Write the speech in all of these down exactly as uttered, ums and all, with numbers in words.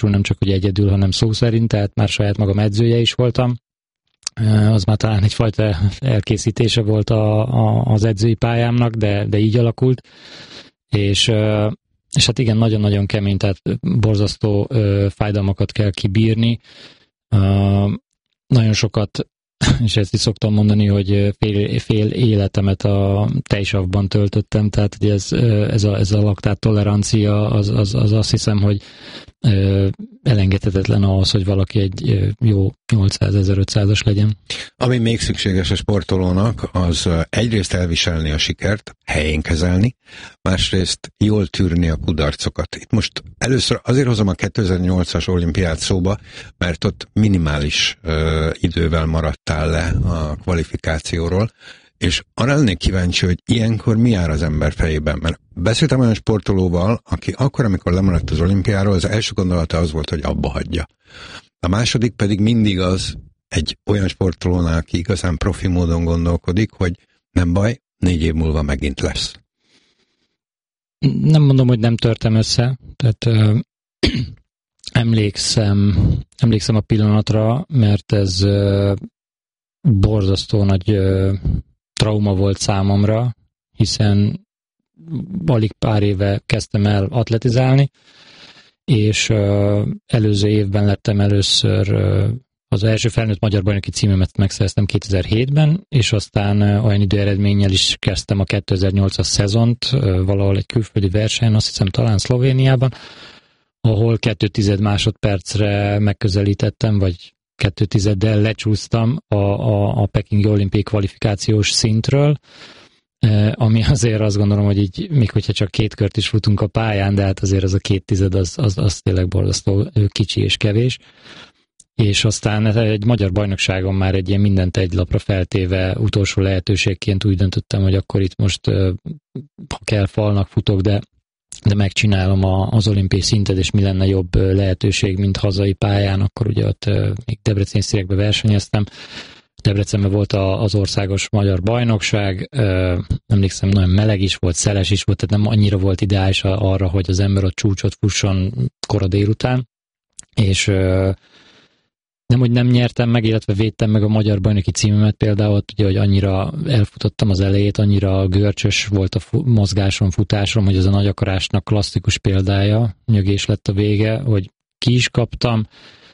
nem csak hogy egyedül, hanem szó szerint, tehát már saját magam edzője is voltam. Az már talán egyfajta elkészítése volt a, a, az edzői pályámnak, de, de így alakult. És, és hát igen, nagyon-nagyon kemény, tehát borzasztó fájdalmakat kell kibírni. Nagyon sokat, és ezt is szoktam mondani, hogy fél, fél életemet a tejsavban töltöttem, tehát hogy ez, ez a, ez a laktát tolerancia, az, az, az azt hiszem, hogy elengedhetetlen ahhoz, hogy valaki egy jó nyolcszáz-ezerötszázas legyen. Ami még szükséges a sportolónak, az egyrészt elviselni a sikert, helyén kezelni, másrészt jól tűrni a kudarcokat. Itt most először azért hozom a kétezer-nyolcas olimpiát szóba, mert ott minimális uh, idővel maradtál le a kvalifikációról, és arra lennék kíváncsi, hogy ilyenkor mi jár az ember fejében, mert beszéltem olyan sportolóval, aki akkor, amikor lemaradt az olimpiáról, az első gondolata az volt, hogy abba hagyja. A második pedig mindig az egy olyan sportolónál, aki igazán profi módon gondolkodik, hogy nem baj, négy év múlva megint lesz. Nem mondom, hogy nem törtem össze, tehát ö, emlékszem, emlékszem a pillanatra, mert ez ö, borzasztó nagy ö, trauma volt számomra, hiszen alig pár éve kezdtem el atletizálni, és uh, előző évben lettem először uh, az első felnőtt magyar bajnoki címemet megszereztem kétezer-hétben, és aztán uh, olyan időeredménnyel is kezdtem a kétezer-nyolcas szezont uh, valahol egy külföldi versenyen, azt hiszem talán Szlovéniában, ahol kettő tized másodpercre megközelítettem, vagy kettő tizeddel lecsúsztam a, a, a pekingi olimpiai kvalifikációs szintről, ami azért azt gondolom, hogy így, még hogyha csak két kört is futunk a pályán, de hát azért az a két tized, az, az, az tényleg borzasztó kicsi és kevés. És aztán egy magyar bajnokságon már egy ilyen mindent egy lapra feltéve utolsó lehetőségként úgy döntöttem, hogy akkor itt most, ha kell, falnak futok, de, de megcsinálom a, az olimpiai szintet, és mi lenne jobb lehetőség, mint hazai pályán, akkor ugye ott még Debreceni színekbe versenyeztem. Debrecenben volt az országos magyar bajnokság, emlékszem, nagyon meleg is volt, szeles is volt, tehát nem annyira volt ideális arra, hogy az ember a csúcsot fusson kora délután, és nem, hogy nem nyertem meg, illetve védtem meg a magyar bajnoki címemet például, ugye, hogy annyira elfutottam az elejét, annyira görcsös volt a fu- mozgásom, futásom, hogy ez a nagy akarásnak klasszikus példája, nyögés lett a vége, hogy ki is kaptam,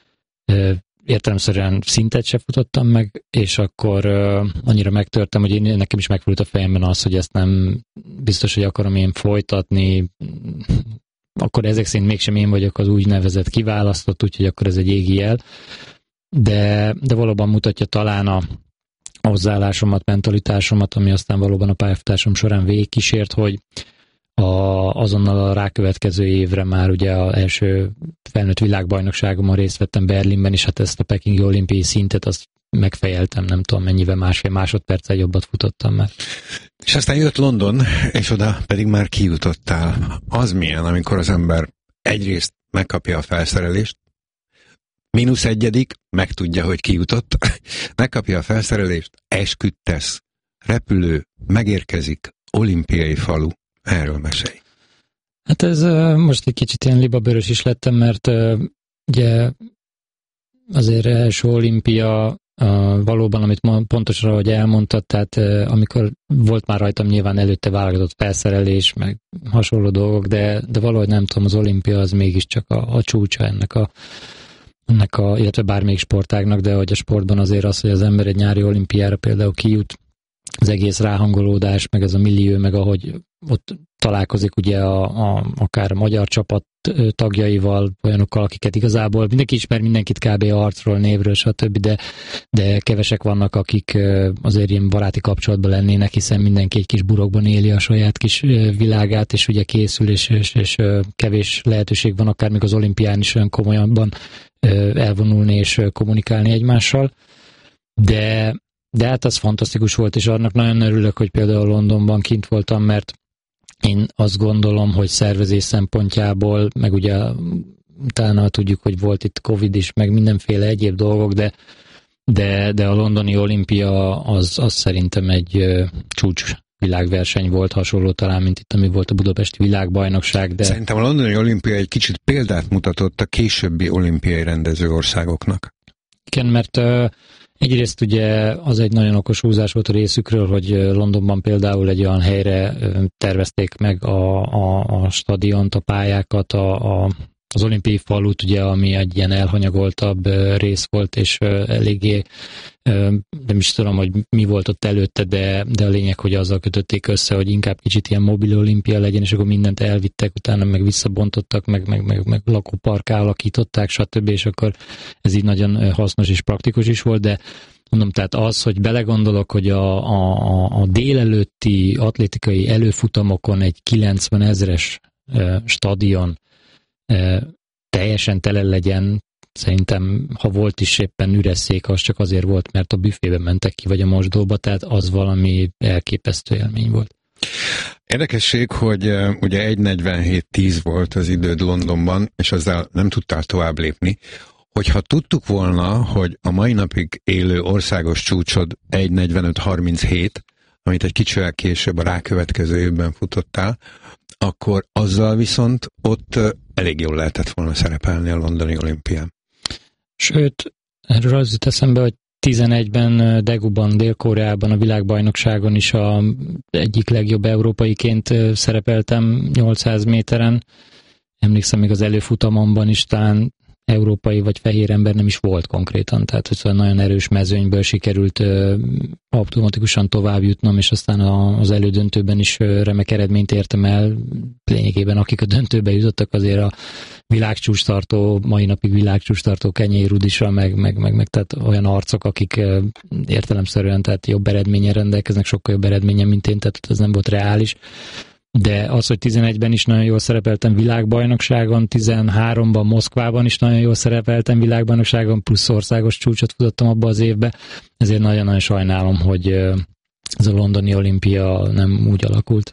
értelemszerűen szintet se futottam meg, és akkor uh, annyira megtörtem, hogy én, nekem is megfordult a fejemben az, hogy ezt nem biztos, hogy akarom én folytatni, akkor ezek szerint mégsem én vagyok az úgynevezett kiválasztott, úgyhogy akkor ez egy égi jel, de, de valóban mutatja talán a hozzáállásomat, mentalitásomat, ami aztán valóban a pályafutásom során végigkísért, hogy A, azonnal a rákövetkező évre már ugye az első felnőtt világbajnokságomon részt vettem Berlinben, és hát ezt a pekingi olimpiai szintet azt megfejeltem, nem tudom mennyivel, másfél másodperccel jobbat futottam már. És aztán jött London, és oda pedig már kijutottál. Az milyen, amikor az ember egyrészt megkapja a felszerelést, mínusz egyedik, megtudja, hogy kijutott, megkapja a felszerelést, esküdtesz, repülő, megérkezik, olimpiai falu. Erről mesélj. Hát ez uh, most egy kicsit ilyen libabőrös is lettem, mert uh, ugye azért első olimpia uh, valóban, amit pontosan, ahogy elmondtad, tehát uh, amikor volt már rajtam nyilván előtte válogatott felszerelés, meg hasonló dolgok, de, de valahogy nem tudom, az olimpia az mégiscsak a, a csúcsa ennek a, ennek a, illetve bármelyik sportágnak, de hogy a sportban azért az, hogy az ember egy nyári olimpiára például kijut, az egész ráhangolódás, meg ez a millió, meg ahogy ott találkozik ugye a, a, akár a magyar csapat tagjaival, olyanokkal, akiket igazából mindenki ismer mindenkit kb. Arcról, névről, stb., de, de kevesek vannak, akik azért ilyen baráti kapcsolatban lennének, hiszen mindenki egy kis burokban éli a saját kis világát, és ugye készül, és, és, és kevés lehetőség van akár még az olimpián is olyan komolyabban elvonulni és kommunikálni egymással, de De hát az fantasztikus volt, és annak nagyon örülök, hogy például Londonban kint voltam, mert én azt gondolom, hogy szervezés szempontjából, meg ugye utána tudjuk, hogy volt itt Covid is, meg mindenféle egyéb dolgok, de, de, de a londoni olimpia az, az szerintem egy csúcs világverseny volt, hasonló talán, mint itt, ami volt a budapesti világbajnokság. De... Szerintem a londoni olimpia egy kicsit példát mutatott a későbbi olimpiai rendező országoknak. Igen, mert uh, egyrészt ugye az egy nagyon okos húzás volt a részükről, hogy Londonban például egy olyan helyre tervezték meg a, a, a stadiont, a pályákat, a, a az olimpiai falut, ugye, ami egy ilyen elhanyagoltabb rész volt, és eléggé, nem is tudom, hogy mi volt ott előtte, de, de a lényeg, hogy azzal kötötték össze, hogy inkább kicsit ilyen mobil olimpia legyen, és akkor mindent elvittek, utána meg visszabontottak, meg, meg, meg, meg lakópark alakították, stb., és akkor ez így nagyon hasznos és praktikus is volt, de mondom, tehát az, hogy belegondolok, hogy a, a, a délelőtti atlétikai előfutamokon egy kilencven ezres stadion teljesen tele legyen, szerintem, ha volt is éppen üres szék, az csak azért volt, mert a büfébe mentek ki, vagy a mosdóba, tehát az valami elképesztő élmény volt. Érdekesség, hogy ugye egy negyvenhét tíz volt az időd Londonban, és azzal nem tudtál tovább lépni. Hogyha tudtuk volna, hogy a mai napig élő országos csúcsod egy negyvenöt harminchét, amit egy kicsivel később a rákövetkező évben futottál, akkor azzal viszont ott elég jól lehetett volna szerepelni a londoni olimpián. Sőt, erről az jut eszembe, hogy tizenegyben Daeguban, Dél-Koreában a világbajnokságon is a egyik legjobb európaiként szerepeltem nyolcszáz méteren. Emlékszem, még az előfutamomban is talán európai vagy fehér ember nem is volt konkrétan, tehát hogy szóval nagyon erős mezőnyből sikerült ö, automatikusan tovább jutnom, és aztán a, az elődöntőben is ö, remek eredményt értem el. Lényegében akik a döntőbe jutottak, azért a világcsúcstartó, mai napig világcsúcstartó Kenyei Rudisa, meg, meg, meg, meg tehát olyan arcok, akik ö, értelemszerűen tehát jobb eredményen rendelkeznek, sokkal jobb eredményen, mint én, tehát ez nem volt reális. De az, hogy tizenegyben is nagyon jól szerepeltem világbajnokságon, tizenháromban Moszkvában is nagyon jól szerepeltem világbajnokságon, plusz országos csúcsot futottam abba az évbe, ezért nagyon-nagyon sajnálom, hogy ez a londoni olimpia nem úgy alakult.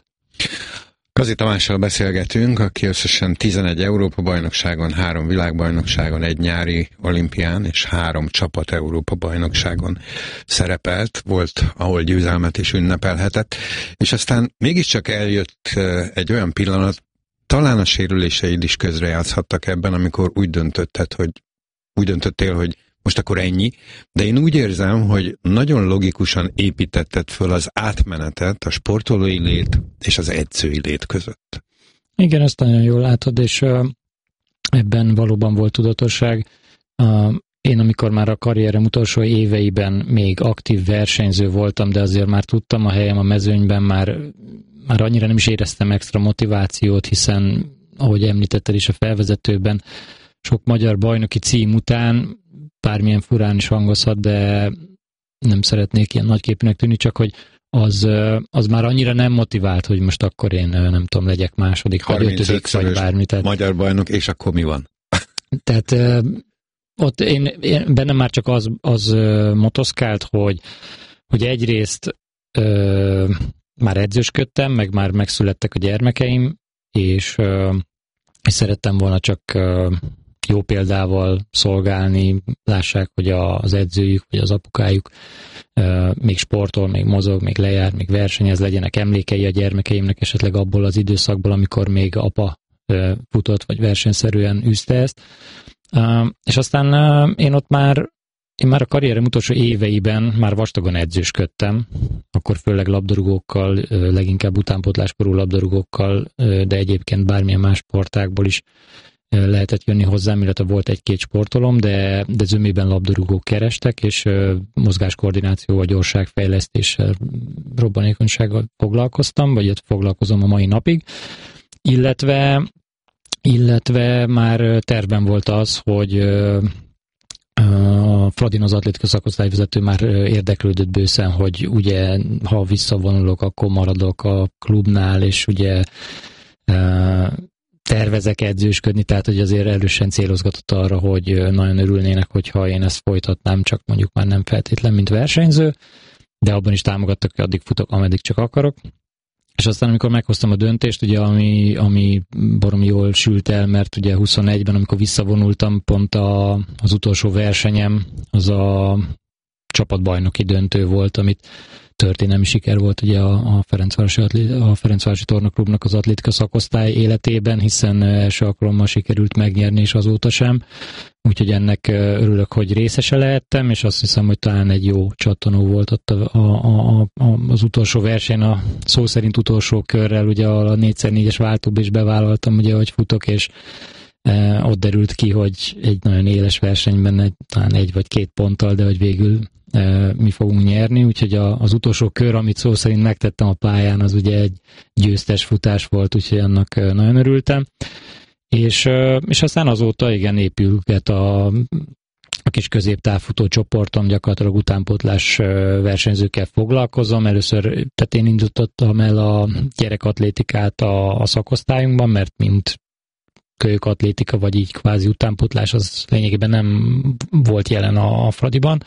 Kazi Tamással beszélgetünk, aki összesen tizenegy Európa-bajnokságon, három világbajnokságon, egy nyári olimpián és három csapat Európa-bajnokságon szerepelt, volt, ahol győzelmet is ünnepelhetett, és aztán mégiscsak eljött egy olyan pillanat, talán a sérüléseid is közrejátszhattak ebben, amikor úgy döntötted, hogy úgy döntöttél, hogy most akkor ennyi, de én úgy érzem, hogy nagyon logikusan építetted föl az átmenetet a sportolói lét és az edzői lét között. Igen, ezt nagyon jól látod, és uh, ebben valóban volt tudatosság. Uh, én amikor már a karrierem utolsó éveiben még aktív versenyző voltam, de azért már tudtam a helyem a mezőnyben, már, már annyira nem is éreztem extra motivációt, hiszen, ahogy említetted is a felvezetőben, sok magyar bajnoki cím után, bármilyen furán is hangozhat, de nem szeretnék ilyen nagyképűnek tűnni, csak hogy az, az már annyira nem motivált, hogy most akkor én nem tudom, legyek második, vagy ötödik, vagy bármi. Tehát, magyar bajnok, és akkor mi van? Tehát ott én, én bennem már csak az, az motoszkált, hogy, hogy egyrészt ö, már edzősködtem, meg már megszülettek a gyermekeim, és, ö, és szerettem volna csak ö, jó példával szolgálni, lássák, hogy az edzőjük, vagy az apukájuk még sportol, még mozog, még lejár, még versenyez, legyenek emlékei a gyermekeimnek esetleg abból az időszakból, amikor még apa futott, vagy versenyszerűen űzte ezt. És aztán én ott már, én már a karrierem utolsó éveiben már vastagon edzősködtem, akkor főleg labdarúgókkal, leginkább utánpótláskorú labdarúgókkal, de egyébként bármilyen más sportágból is lehetett jönni hozzám, illetve volt egy-két sportolom, de, de zömében labdarúgók kerestek, és mozgáskoordinációval, gyorságfejlesztéssel, robbanékonysággal foglalkoztam, vagy foglalkozom a mai napig, illetve, illetve már tervben volt az, hogy a Fradin, az atlétika szakosztályvezető már érdeklődött bőszen, hogy ugye, ha visszavonulok, akkor maradok a klubnál, és ugye tervezek edzősködni, tehát hogy azért erősen célozgatott arra, hogy nagyon örülnének, hogyha én ezt folytatnám, csak mondjuk már nem feltétlen, mint versenyző, de abban is támogattak, hogy addig futok, ameddig csak akarok. És aztán, amikor meghoztam a döntést, ugye, ami, ami baromi jól sült el, mert ugye huszonegyben, amikor visszavonultam, pont a, az utolsó versenyem, az a csapatbajnoki döntő volt, amit történelmi siker volt ugye a, a Ferencvárosi, a Ferencvárosi Tornaklubnak az atlétika szakosztály életében, hiszen első alkalommal sikerült megnyerni, és azóta sem. Úgyhogy ennek örülök, hogy részese lehettem, és azt hiszem, hogy talán egy jó csattanó volt ott a, a, a, az utolsó verseny, a szó szerint utolsó körrel, ugye a négy szer négyes váltóba is bevállaltam, ugye, hogy futok, és e, ott derült ki, hogy egy nagyon éles versenyben egy, talán egy vagy két ponttal, de hogy végül e, mi fogunk nyerni, úgyhogy a, az utolsó kör, amit szó szerint megtettem a pályán, az ugye egy győztes futás volt, úgyhogy annak nagyon örültem. És, és aztán azóta igen épülget a, a kis középtávfutó csoportom, gyakorlatilag utánpótlás versenyzőkkel foglalkozom. Először, tehát én indítottam el a gyerekatlétikát a, a szakosztályunkban, mert mint kölyökatlétika, vagy így kvázi utánpótlás, az lényegében nem volt jelen a, a Fradiban.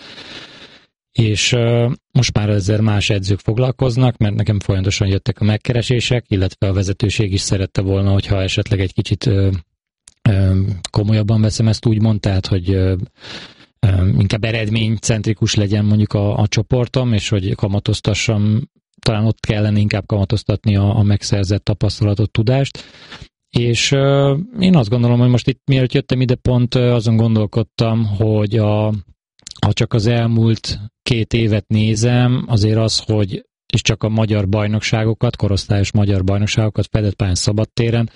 És uh, most már ezzel más edzők foglalkoznak, mert nekem folyamatosan jöttek a megkeresések, illetve a vezetőség is szerette volna, hogyha esetleg egy kicsit uh, uh, komolyabban veszem ezt úgymond, tehát hogy uh, uh, inkább eredménycentrikus legyen mondjuk a, a csoportom, és hogy kamatoztassam, talán ott kellene inkább kamatoztatni a, a megszerzett tapasztalatot, tudást. És uh, én azt gondolom, hogy most itt mielőtt jöttem ide, pont uh, azon gondolkodtam, hogy a ha csak az elmúlt két évet nézem, azért az, hogy és csak a magyar bajnokságokat, korosztályos magyar bajnokságokat fedett pályán szabadtéren,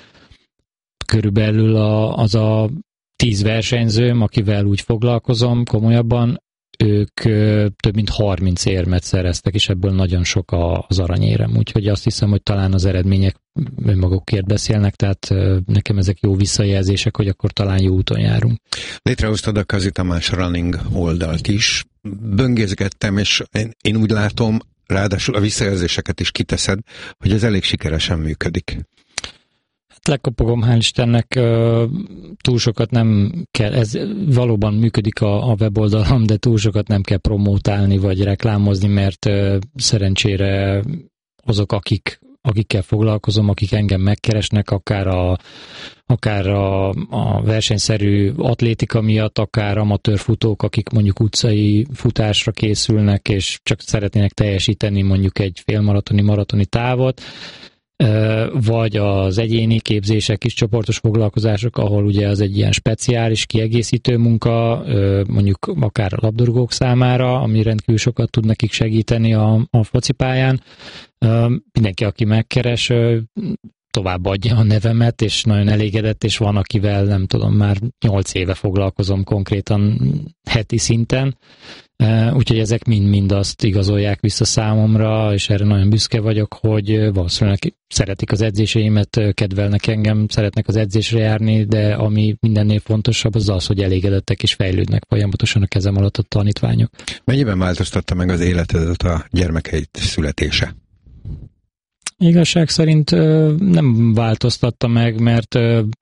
körülbelül a, az a tíz versenyzőm, akivel úgy foglalkozom komolyabban, ők több mint harminc érmet szereztek, és ebből nagyon sok az aranyérem. Úgyhogy azt hiszem, hogy talán az eredmények önmagukért beszélnek, tehát nekem ezek jó visszajelzések, hogy akkor talán jó úton járunk. Létrehoztad a Kazi Tamás Running oldalt is. Böngészgettem, és én, én úgy látom, ráadásul a visszajelzéseket is kiteszed, hogy ez elég sikeresen működik. Lekapogom, hál' Istennek, túl sokat nem kell, ez valóban működik a, a weboldalam, de túl sokat nem kell promótálni vagy reklámozni, mert szerencsére azok, akik, akikkel foglalkozom, akik engem megkeresnek, akár a, akár a, a versenyszerű atlétika miatt, akár amatőr futók, akik mondjuk utcai futásra készülnek, és csak szeretnének teljesíteni mondjuk egy félmaratoni, maratoni távot, vagy az egyéni képzések is, csoportos foglalkozások, ahol ugye az egy ilyen speciális kiegészítő munka, mondjuk akár a labdarúgók számára, ami rendkívül sokat tud nekik segíteni a, a focipályán. Mindenki, aki megkeres, továbbadja a nevemet, és nagyon elégedett, és van, akivel nem tudom, már nyolc éve foglalkozom konkrétan heti szinten, úgyhogy ezek mind-mind azt igazolják vissza számomra, és erre nagyon büszke vagyok, hogy valószínűleg szeretik az edzéseimet, kedvelnek engem, szeretnek az edzésre járni, de ami mindennél fontosabb, az az, hogy elégedettek és fejlődnek folyamatosan a kezem alatt a tanítványok. Mennyiben változtatta meg az életedet a gyermekeid születése? Igazság szerint nem változtatta meg, mert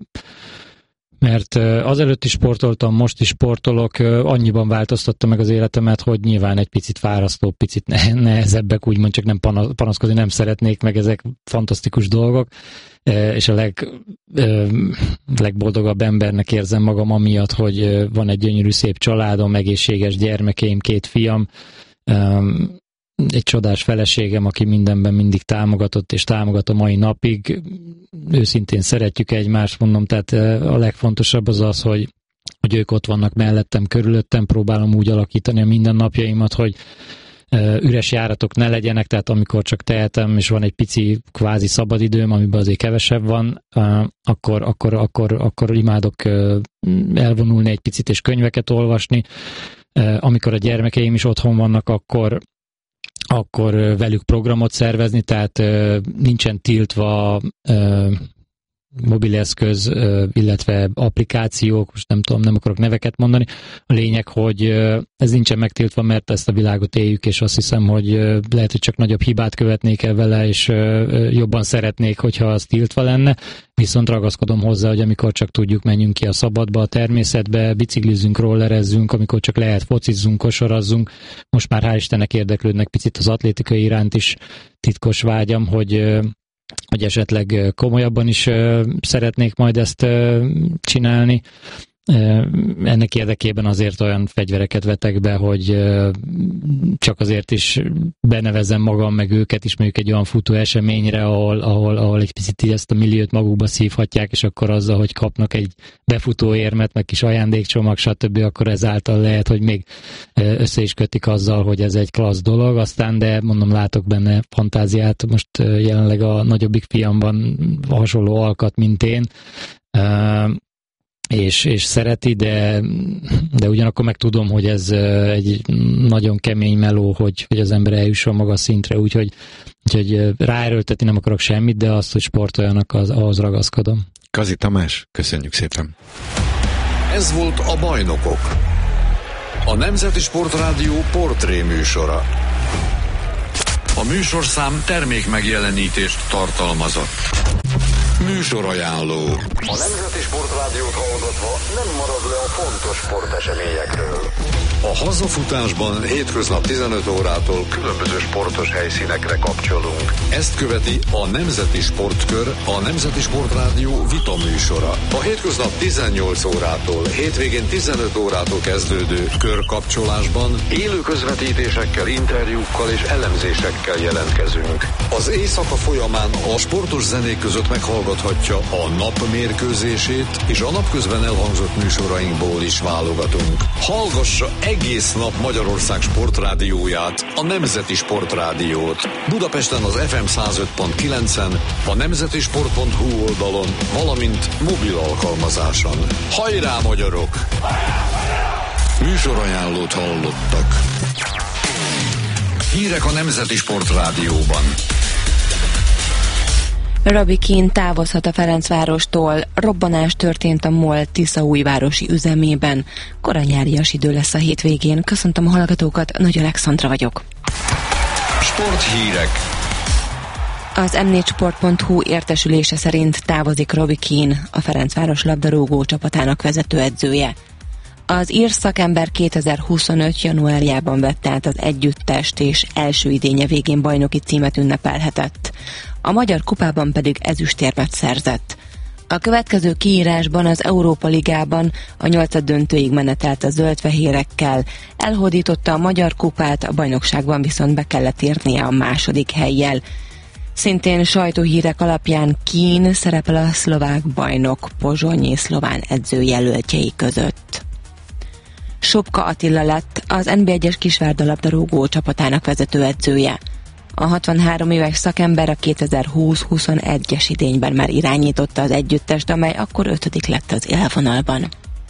mert azelőtt is sportoltam, most is sportolok, annyiban változtatta meg az életemet, hogy nyilván egy picit fárasztó, picit nehezebbek, úgymond csak nem panaszkodni nem szeretnék, meg ezek fantasztikus dolgok, és a leg, legboldogabb embernek érzem magam amiatt, hogy van egy gyönyörű szép családom, egészséges gyermekeim, két fiam, egy csodás feleségem, aki mindenben mindig támogatott, és támogat a mai napig. Őszintén szeretjük egymást, mondom, tehát a legfontosabb az az, hogy, hogy ők ott vannak mellettem, körülöttem, próbálom úgy alakítani a mindennapjaimat, hogy üres járatok ne legyenek, tehát amikor csak tehetem, és van egy pici kvázi szabadidőm, amiben azért kevesebb van, akkor, akkor, akkor, akkor imádok elvonulni egy picit, és könyveket olvasni. Amikor a gyermekeim is otthon vannak, akkor akkor velük programot szervezni, tehát nincsen tiltva mobileszköz, illetve applikációk, most nem tudom, nem akarok neveket mondani. A lényeg, hogy ez nincsen megtiltva, mert ezt a világot éljük, és azt hiszem, hogy lehet, hogy csak nagyobb hibát követnék el vele, és jobban szeretnék, hogyha az tiltva lenne. Viszont ragaszkodom hozzá, hogy amikor csak tudjuk, menjünk ki a szabadba, a természetbe, biciklizünk, rollerezzünk, amikor csak lehet, focizzunk, kosarazzunk. Most már hál' Istennek érdeklődnek picit az atlétikai iránt is, titkos vágyam, hogy hogy esetleg komolyabban is szeretnék majd ezt csinálni. ennek érdekében azért olyan fegyvereket vetek be, hogy csak azért is benevezem magam, meg őket is mondjuk egy olyan futó eseményre, ahol, ahol, ahol egy picit ezt a milliót magukba szívhatják, és akkor azzal, hogy kapnak egy befutó érmet, meg kis ajándékcsomag, stb., akkor ezáltal lehet, hogy még össze is kötik azzal, hogy ez egy klassz dolog, aztán, de mondom, látok benne fantáziát. Most jelenleg a nagyobbik fiamban hasonló alkat, mint én, És, és szereti, de, de ugyanakkor meg tudom, hogy ez egy nagyon kemény meló, hogy, hogy az ember eljusson magas szintre, úgyhogy, úgyhogy ráerőltetni nem akarok semmit, de azt, hogy sportoljanak, az, ahhoz ragaszkodom. Kazi Tamás, köszönjük szépen! Ez volt a Bajnokok, a Nemzeti Sportrádió portré műsora. A műsorszám termék megjelenítést tartalmazott. Műsorajánló. A Nemzeti Sportrádiót hallgatva nem marad le a fontos sporteseményekről. A hazafutásban hétköznap tizenöt órától különböző sportos helyszínekre kapcsolunk. Ezt követi a Nemzeti Sportkör, a Nemzeti Sportrádió vita műsora. A hétköznap tizennyolc órától, hétvégén tizenöt órától kezdődő körkapcsolásban élő közvetítésekkel, interjúkkal és elemzésekkel jelentkezünk. Az éjszaka folyamán a sportos zenék között meghallgathatja a nap mérkőzését, és a napközben elhangzott műsorainkból is válogatunk. Hallgassa egész nap Magyarország sportrádióját, a Nemzeti Sportrádiót. Budapesten az ef em száz öt pont kilencen, a nemzetisport pont hu oldalon, valamint mobil alkalmazáson. Hajrá, magyarok! Műsorajánlót hallottak. Hírek a Nemzeti Sportrádióban. Robbie Keane távozhat a Ferencvárostól. Robbanás történt a MOL tiszaújvárosi üzemében. Koranyárias idő lesz a hétvégén. Köszöntöm a hallgatókat, Nagy Alexandra vagyok. Sporthírek. Az em négy sport pont hu értesülése szerint távozik Robbie Keane, a Ferencváros labdarúgó csapatának vezetőedzője. Az ír szakember kétezer-huszonöt. januárjában vette át az együttest, és első idénye végén bajnoki címet ünnepelhetett. A Magyar Kupában pedig ezüstérmet szerzett. A következő kiírásban az Európa Ligában a nyolcaddöntőig menetelt a zöldfehérekkel, elhódította a Magyar Kupát, a bajnokságban viszont be kellett érnie a második hellyel. Szintén sajtóhírek alapján Keane szerepel a szlovák bajnok pozsonyi szlován edzőjelöltjei között. Sobka Attila lett az en bé egyes kisvárda labdarúgó csapatának vezetőedzője. A hatvanhárom éves szakember a kétezer-húsz-huszonegyes idényben már irányította az együttest, amely akkor ötödik lett az élvonalban.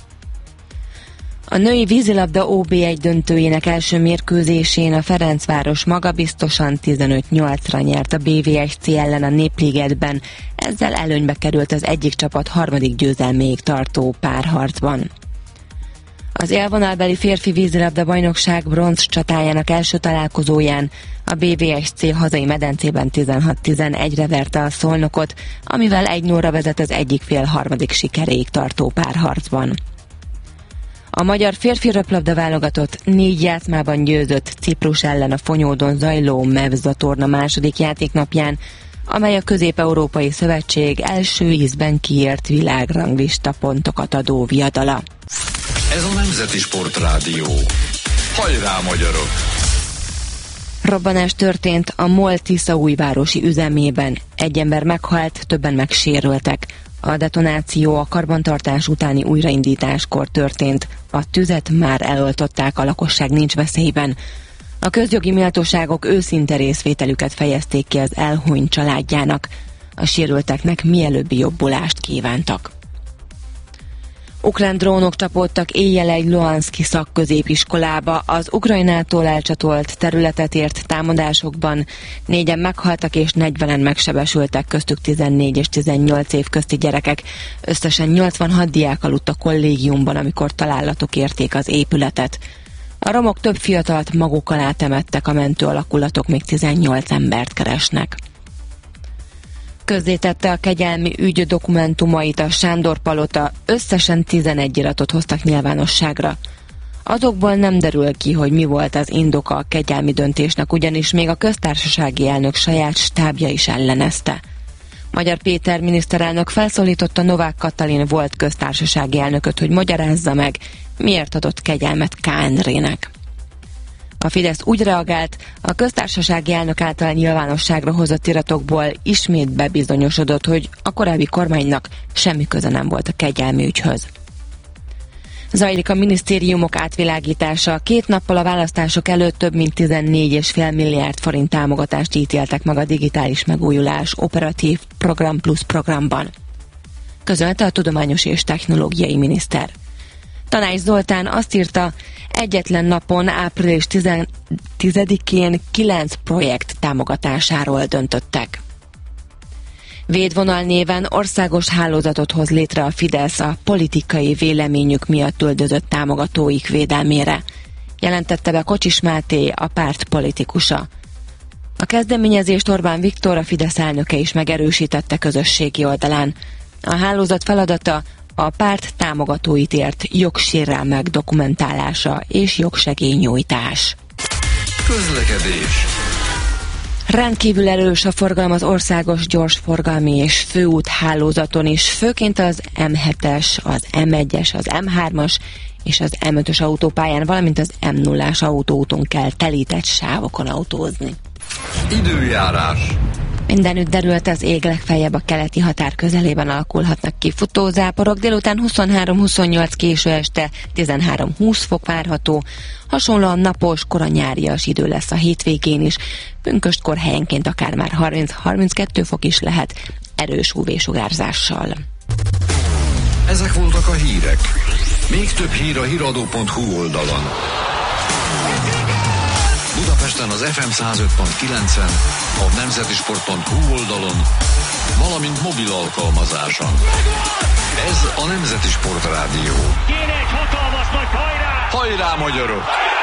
A női vízilabda ó bé egy döntőjének első mérkőzésén a Ferencváros magabiztosan tizenöt nyolcra nyert a bé vé es cé ellen a Népligetben, ezzel előnybe került az egyik csapat harmadik győzelméig tartó párharcban. Az élvonalbeli férfi vízilabda bajnokság bronz csatájának első találkozóján a bé vé es cé hazai medencében tizenhat tizenegyre verte a Szolnokot, amivel egy nullra vezet az egyik fél harmadik sikeréig tartó párharcban. A magyar férfi röplabda válogatott négy játszmában győzött Ciprus ellen a Fonyódon zajló Mevza torna második játéknapján, amely a Közép-Európai Szövetség első ízben kiírt világranglista pontokat adó viadala. Ez a Nemzeti Sportrádió. Hajrá, magyarok! Robbanás történt a MOL tiszaújvárosi üzemében. Egy ember meghalt, többen megsérültek. A detonáció a karbantartás utáni újraindításkor történt. A tüzet már eloltották, a lakosság nincs veszélyben. A közjogi méltóságok őszinte részvételüket fejezték ki az elhunyt családjának. A sérülteknek mielőbbi jobbulást kívántak. Ukrán drónok csapódtak éjjel egy Luhanszki szakközépiskolába. Az Ukrajnától elcsatolt területet ért támadásokban négyen meghaltak és negyvenen megsebesültek, köztük tizennégy és tizennyolc év közti gyerekek. Összesen nyolcvanhat diák aludt a kollégiumban, amikor találatok érték az épületet. A romok több fiatalt maguk alá temettek, a mentő alakulatok még tizennyolc embert keresnek. Közzétette a kegyelmi ügy dokumentumait a Sándor Palota, összesen tizenegy iratot hoztak nyilvánosságra. Azokból nem derül ki, hogy mi volt az indoka a kegyelmi döntésnek, ugyanis még a köztársasági elnök saját stábja is ellenezte. Magyar Péter miniszterelnök felszólította Novák Katalin volt köztársasági elnököt, hogy magyarázza meg, miért adott kegyelmet K. Endrének. A Fidesz úgy reagált, a köztársasági elnök által nyilvánosságra hozott iratokból ismét bebizonyosodott, hogy a korábbi kormánynak semmi köze nem volt a kegyelmi ügyhöz. Zajlik a minisztériumok átvilágítása. Két nappal a választások előtt több mint tizennégy egész öt milliárd forint támogatást ítéltek meg a digitális megújulás operatív Program Plus programban, közölte a tudományos és technológiai miniszter. Tanács Zoltán azt írta, egyetlen napon április tizedikén kilenc projekt támogatásáról döntöttek. Védvonal néven országos hálózatot hoz létre a Fidesz a politikai véleményük miatt üldözött támogatóik védelmére, jelentette be Kocsis Máté, a párt politikusa. A kezdeményezést Orbán Viktor, a Fidesz elnöke is megerősítette közösségi oldalán. A hálózat feladata a párt támogatóit ért jogsérelmek dokumentálása és jogsegélynyújtás. Közlekedés. Rendkívül erős a forgalom az országos gyorsforgalmi és főút hálózaton is, főként az em hetes, az em egyes, az em hármas és az em ötös autópályán, valamint az em nullás autóúton kell telített sávokon autózni. Időjárás. Mindenütt derült az ég, legfeljebb a keleti határ közelében alakulhatnak ki futózáporok, délután huszonhárom huszonnyolc, késő este tizenhárom húsz fok várható, hasonlóan napos, kora nyárias idő lesz a hétvégén is, pünköstkor helyenként akár már harminc-harminckettő fok is lehet, erős ú vé-sugárzással. Ezek voltak a hírek. Még több hír a híradó pont hú oldalon. Budapesten az ef em száz öt pont kilencen, a nemzeti sport pont hú oldalon, valamint mobil alkalmazáson. Ez a Nemzeti Sport Rádió. Kéne egy hatalmas nagy hajrá! Hajrá, magyarok!